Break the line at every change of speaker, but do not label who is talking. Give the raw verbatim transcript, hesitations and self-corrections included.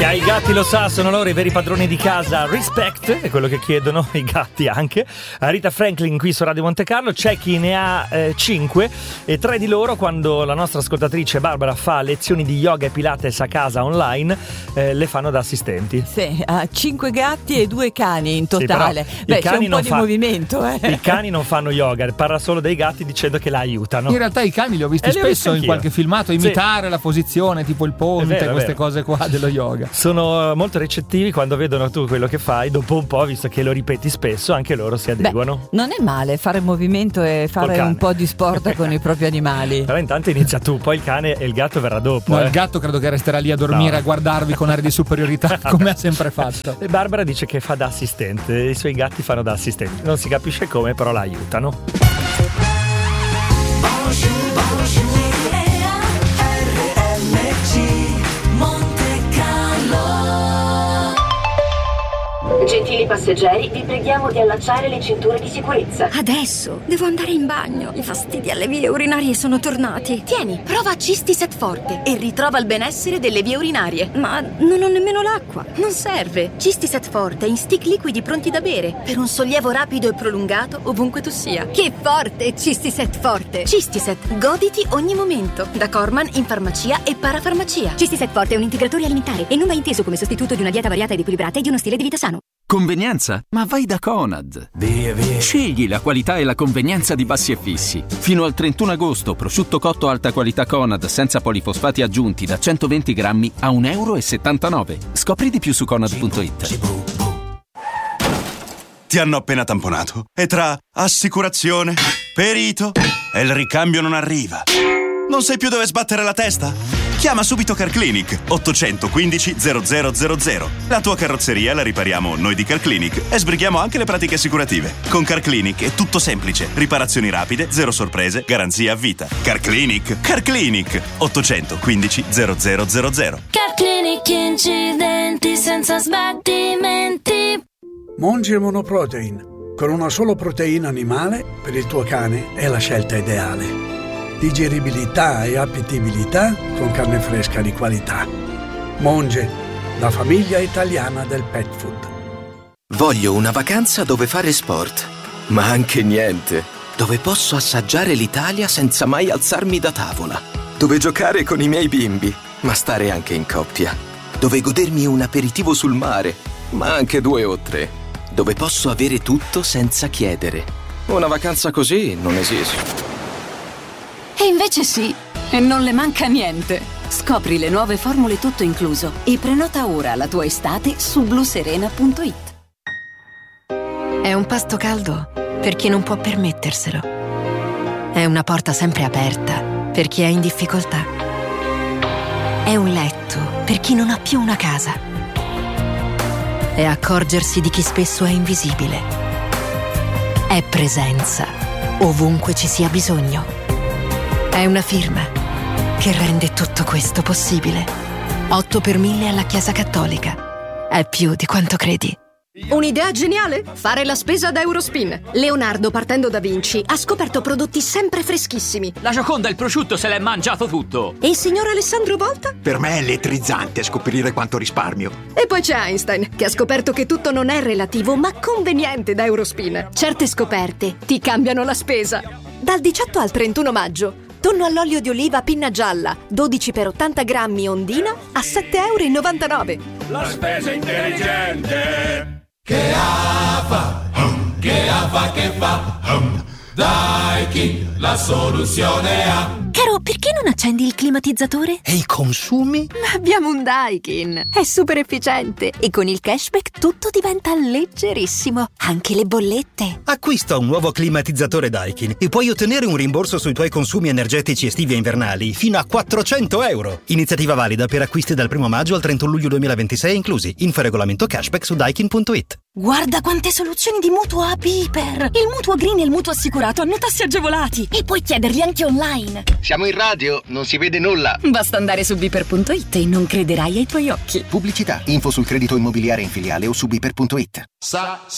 Ah, i gatti lo sa, sono loro i veri padroni di casa. Respect è quello che chiedono i gatti anche. Rita Franklin qui su Radio Monte Carlo. C'è chi ne ha eh, cinque e tre di loro, quando la nostra ascoltatrice Barbara fa lezioni di yoga e pilates a casa online, eh, le fanno da assistenti.
Sì, ha cinque gatti e due cani in totale.
Sì,
beh,
c'è
un po' di
fa...
movimento. Eh.
I cani non fanno yoga, parla solo dei gatti dicendo che la aiutano.
In realtà i cani li ho visti
eh, li ho
spesso
visti
in qualche filmato imitare sì. la posizione, tipo il ponte,
vero,
queste cose qua dello yoga.
Sono molto recettivi quando vedono tu quello che fai. Dopo un po', visto che lo ripeti spesso, anche loro si adeguano.
Beh, non è male fare movimento e fare un po' di sport con i propri animali.
Però intanto inizia tu, poi il cane e il gatto verrà dopo.
No,
eh.
il gatto credo che resterà lì a dormire, no. a guardarvi con aria di superiorità come ha sempre fatto.
E Barbara dice che fa da assistente, i suoi gatti fanno da assistente. Non si capisce come, però la aiutano.
Gentili passeggeri, vi preghiamo di allacciare le cinture di sicurezza.
Adesso devo andare in bagno. I fastidi alle vie urinarie sono tornati.
Tieni, prova Cistiset Forte e ritrova il benessere delle vie urinarie.
Ma non ho nemmeno l'acqua.
Non serve. Cistiset Forte è in stick liquidi pronti da bere per un sollievo rapido e prolungato ovunque tu sia.
Che forte Cistiset Forte!
Cistiset, goditi ogni momento. Da Corman in farmacia e parafarmacia.
Cistiset Forte è un integratore alimentare e non va inteso come sostituto di una dieta variata ed equilibrata e di uno stile di vita sano.
Convenienza? Ma vai da Conad. Via, via. Scegli la qualità e la convenienza di Bassi e Fissi. Fino al trentuno agosto, prosciutto cotto alta qualità Conad senza polifosfati aggiunti da centoventi grammi a un euro e settantanove. Scopri di più su conad punto it.
Ti hanno appena tamponato e tra assicurazione, perito e il ricambio non arriva. Non sai più dove sbattere la testa? Chiama subito CarClinic ottocentoquindici zero zero zero zero. La tua carrozzeria la ripariamo noi di CarClinic e sbrighiamo anche le pratiche assicurative. Con CarClinic è tutto semplice. Riparazioni rapide, zero sorprese, garanzia a vita. CarClinic, CarClinic ottocentoquindici zero zero zero zero.
CarClinic, incidenti senza sbattimenti.
Monge Monoprotein. Con una sola proteina animale per il tuo cane è la scelta ideale. Digeribilità e appetibilità con carne fresca di qualità. Monge, la famiglia italiana del pet food.
Voglio una vacanza dove fare sport, ma anche niente. Dove posso assaggiare l'Italia senza mai alzarmi da tavola. Dove giocare con i miei bimbi, ma stare anche in coppia. Dove godermi un aperitivo sul mare, ma anche due o tre. Dove posso avere tutto senza chiedere. Una vacanza così non esiste.
E invece sì, e non le manca niente. Scopri le nuove formule tutto incluso e prenota ora la tua estate su blu serena punto it.
È un pasto caldo per chi non può permetterselo. È una porta sempre aperta per chi è in difficoltà. È un letto per chi non ha più una casa. È accorgersi di chi spesso è invisibile. È presenza ovunque ci sia bisogno. È una firma che rende tutto questo possibile. otto per mille alla Chiesa Cattolica. È più di quanto credi.
Un'idea geniale? Fare la spesa da Eurospin. Leonardo, partendo da Vinci, ha scoperto prodotti sempre freschissimi.
La Gioconda il prosciutto se l'è mangiato tutto.
E il signor Alessandro Volta?
Per me è elettrizzante scoprire quanto risparmio.
E poi c'è Einstein, che ha scoperto che tutto non è relativo, ma conveniente da Eurospin. Certe scoperte ti cambiano la spesa. Dal diciotto al trentuno maggio. Tonno all'olio di oliva pinna gialla, dodici per ottanta grammi Ondina a sette euro e novantanove.
La spesa intelligente che ha fa, che ha fa, che fa. Daikin, la soluzione ha.
Caro, perché non accendi il climatizzatore?
E i consumi?
Ma abbiamo un Daikin, è super efficiente e con il cashback tutto diventa leggerissimo, anche le bollette.
Acquista un nuovo climatizzatore Daikin e puoi ottenere un rimborso sui tuoi consumi energetici estivi e invernali fino a quattrocento euro. Iniziativa valida per acquisti dal primo maggio al trentuno luglio duemilaventisei inclusi. Info regolamento cashback su daikin punto it.
Guarda quante soluzioni di mutuo a Piper! Il mutuo green e il mutuo assicurato hanno tassi agevolati e puoi chiederli anche online.
Siamo in radio, non si vede nulla.
Basta andare su biper punto it e non crederai ai tuoi occhi.
Pubblicità, info sul credito immobiliare in filiale o su biper punto it.
Sa